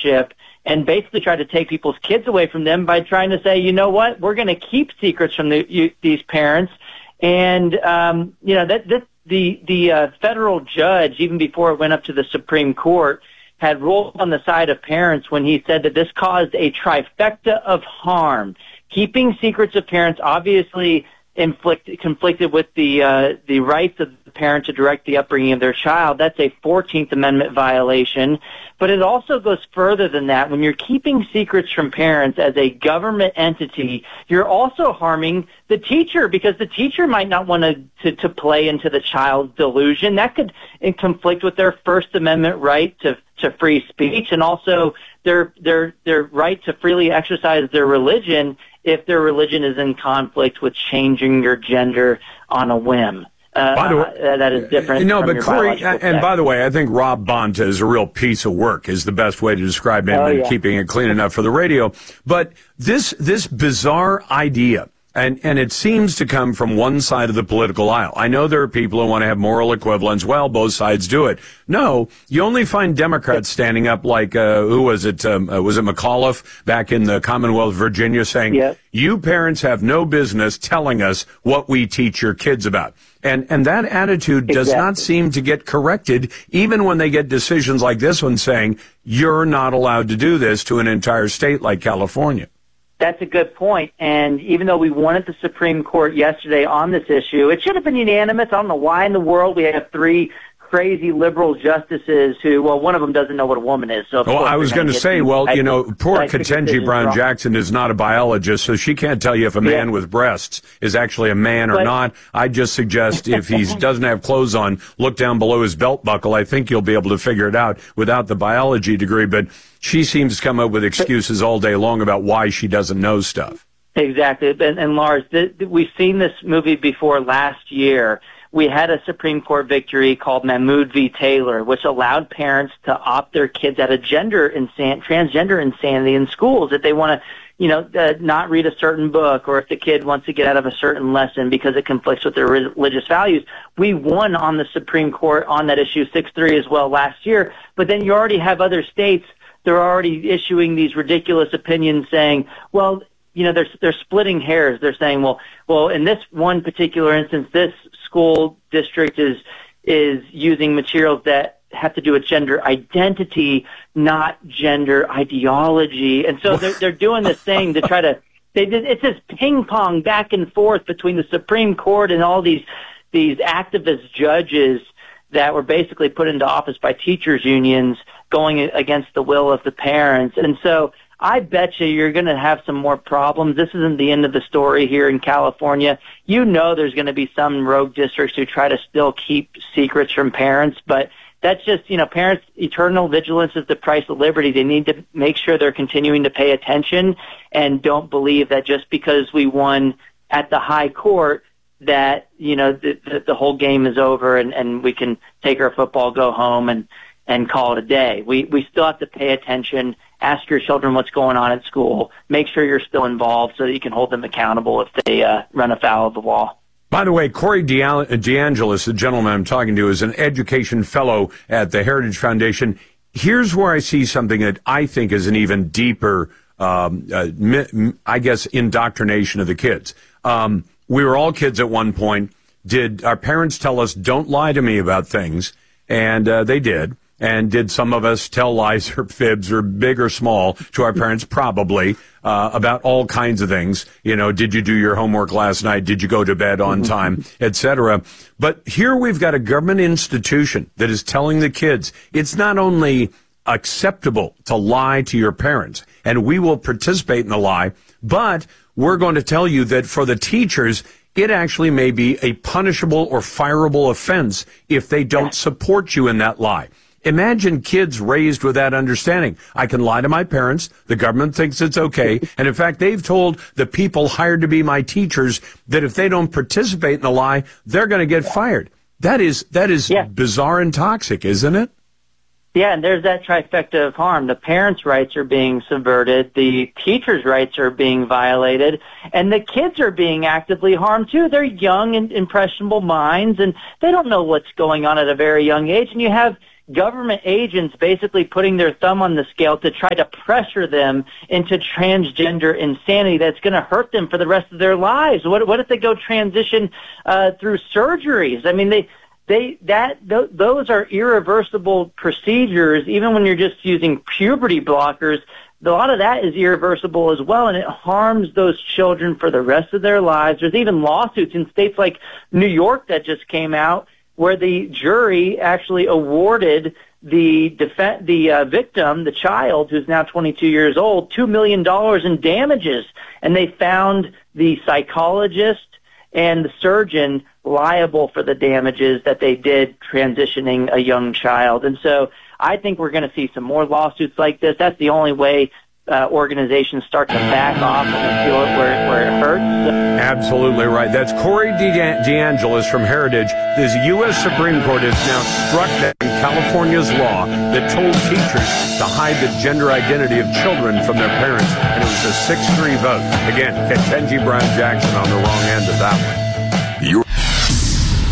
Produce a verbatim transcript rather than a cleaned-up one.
censorship and basically try to take people's kids away from them by trying to say, you know what, we're going to keep secrets from the, you, these parents. And, um, you know, that, that the, the uh, federal judge, even before it went up to the Supreme Court, had ruled on the side of parents when he said that this caused a trifecta of harm. Keeping secrets of parents obviously inflicted, conflicted with the uh, the rights of the parent to direct the upbringing of their child. That's a fourteenth Amendment violation. But it also goes further than that. When you're keeping secrets from parents as a government entity, you're also harming the teacher, because the teacher might not want to, to, to play into the child's delusion. That could conflict with their First Amendment right to, to free speech, and also their, their, their right to freely exercise their religion if their religion is in conflict with changing your gender on a whim. Uh, by the way, uh, that is different. No, from but your Corey, and sex. by the way, I think Rob Bonta is a real piece of work, is the best way to describe him, Oh, and yeah. keeping it clean enough for the radio. But this this bizarre idea, and, and it seems to come from one side of the political aisle. I know there are people who want to have moral equivalence. Well, both sides do it. No, you only find Democrats standing up like, uh, who was it? Um, uh, was it McAuliffe back in the Commonwealth of Virginia saying, Yep. you parents have no business telling us what we teach your kids about. And and that attitude does Exactly. not seem to get corrected, even when they get decisions like this one saying, you're not allowed to do this to an entire state like California. That's a good point. And even though we won at the Supreme Court yesterday on this issue, it should have been unanimous. I don't know why in the world we have three crazy liberal justices who, well, one of them doesn't know what a woman is. So of Well, course I was they're going to get say, these well, types you know, of poor scientific Ketanji decisions Brown wrong. Jackson is not a biologist, so she can't tell you if a man Yeah. with breasts is actually a man or But- not. I just suggest if he doesn't have clothes on, look down below his belt buckle. I think you'll be able to figure it out without the biology degree. But she seems to come up with excuses all day long about why she doesn't know stuff. Exactly. And, and Lars, th- th- we've seen this movie before last year. We had a Supreme Court victory called Mahmoud v. Taylor, which allowed parents to opt their kids out of gender insan- transgender insanity in schools if they want to, you know, uh, not read a certain book, or if the kid wants to get out of a certain lesson because it conflicts with their religious values. We won on the Supreme Court on that issue six three as well last year. But then you already have other states, they're already issuing these ridiculous opinions saying, well, you know, they're they're splitting hairs. They're saying, well, well, in this one particular instance, this school district is is using materials that have to do with gender identity, not gender ideology. And so they're they're doing this thing to try to. They did, it's this ping pong back and forth between the Supreme Court and all these these activist judges that were basically put into office by teachers unions, going against the will of the parents. And so I bet you you're going to have some more problems. This isn't the end of the story here in California. You know there's going to be some rogue districts who try to still keep secrets from parents, but that's just, you know, parents' eternal vigilance is the price of liberty. They need to make sure they're continuing to pay attention and don't believe that just because we won at the high court that, you know, the, the, the whole game is over and, and we can take our football, go home, and, and call it a day. We, we still have to pay attention. Ask your children what's going on at school. Make sure you're still involved so that you can hold them accountable if they uh, run afoul of the law. By the way, Corey DeAngelis, the gentleman I'm talking to, is an education fellow at the Heritage Foundation. Here's where I see something that I think is an even deeper, um, uh, I guess, indoctrination of the kids. Um, we were all kids at one point. Did our parents tell us, don't lie to me about things? And uh, they did. And did some of us tell lies or fibs, or big or small, to our parents? Probably, uh, about all kinds of things. You know, did you do your homework last night? Did you go to bed on time, et cetera? But here we've got a government institution that is telling the kids it's not only acceptable to lie to your parents, and we will participate in the lie, but we're going to tell you that for the teachers, it actually may be a punishable or fireable offense if they don't support you in that lie. Imagine kids raised with that understanding. I can lie to my parents. The government thinks it's okay. And in fact, they've told the people hired to be my teachers that if they don't participate in the lie, they're going to get fired. That is, that is yeah. bizarre and toxic, isn't it? Yeah, and there's that trifecta of harm. The parents' rights are being subverted, the teachers' rights are being violated, and the kids are being actively harmed too. They're young and impressionable minds, and they don't know what's going on at a very young age. And you have government agents basically putting their thumb on the scale to try to pressure them into transgender insanity that's going to hurt them for the rest of their lives. What, what if they go transition uh, through surgeries? I mean, they they that th- those are irreversible procedures. Even when you're just using puberty blockers, a lot of that is irreversible as well, and it harms those children for the rest of their lives. There's even lawsuits in states like New York that just came out where the jury actually awarded the def- the uh, victim, the child, who's now twenty-two years old, two million dollars in damages. And they found the psychologist and the surgeon liable for the damages that they did transitioning a young child. And so I think we're going to see some more lawsuits like this. That's the only way uh, organizations start to back off and feel it where, where it hurts. Absolutely right. That's Corey De- DeAngelis from Heritage. The U S Supreme Court has now struck down California's law that told teachers to hide the gender identity of children from their parents, and it was a six three vote. Again, Ketanji Brown Jackson on the wrong end of that one.